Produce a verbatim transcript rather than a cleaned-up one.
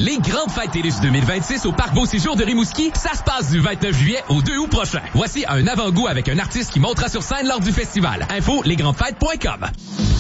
Les grandes fêtes TELUS deux mille vingt-six au Parc Beau Séjour de Rimouski, ça se passe du vingt-neuf juillet au deux août prochain. Voici un avant-goût avec un artiste qui montera sur scène lors du festival. Info, lesgrandesfêtes point com.